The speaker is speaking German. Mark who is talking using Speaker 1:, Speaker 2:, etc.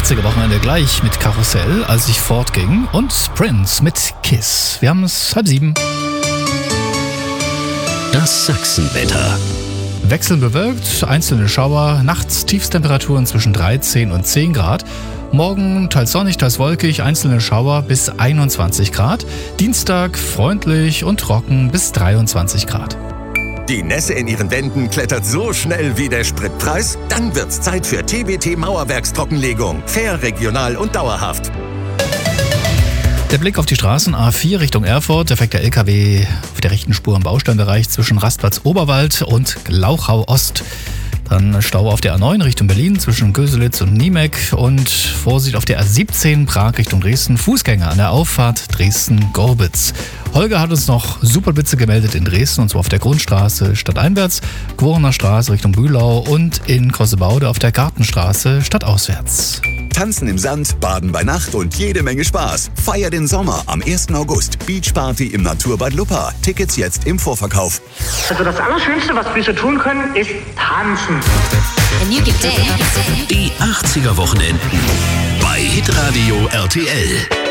Speaker 1: 80er-Wochenende gleich mit Karussell, als ich fortging, und Prince mit Kiss. Wir haben es 6:30.
Speaker 2: Das Sachsenwetter.
Speaker 1: Wechselnd bewölkt, einzelne Schauer, nachts Tiefstemperaturen zwischen 13 und 10 Grad. Morgen teils sonnig, teils wolkig, einzelne Schauer bis 21 Grad. Dienstag freundlich und trocken bis 23 Grad.
Speaker 3: Die Nässe in ihren Wänden klettert so schnell wie der Spritpreis? Dann wird's Zeit für TBT Mauerwerkstrockenlegung. Fair, regional und dauerhaft.
Speaker 1: Der Blick auf die Straßen A4 Richtung Erfurt, da fährt der LKW auf der rechten Spur im Bausteinbereich zwischen Rastplatz Oberwald und Glauchau Ost. Dann Stau auf der A9 Richtung Berlin zwischen Köselitz und Niemek und Vorsicht auf der A17 Prag Richtung Dresden. Fußgänger an der Auffahrt Dresden-Gorbitz. Holger hat uns noch Superblitze gemeldet in Dresden, und zwar auf der Grundstraße stadteinwärts, Gworener Straße Richtung Bühlau und in Kossebaude auf der Gartenstraße stadtauswärts.
Speaker 4: Tanzen im Sand, Baden bei Nacht und jede Menge Spaß. Feier den Sommer am 1. August. Beachparty im Naturbad Luppa. Tickets jetzt im Vorverkauf.
Speaker 5: Also das Allerschönste, was wir so tun können, ist tanzen.
Speaker 2: Die 80er Wochenenden bei Hitradio RTL.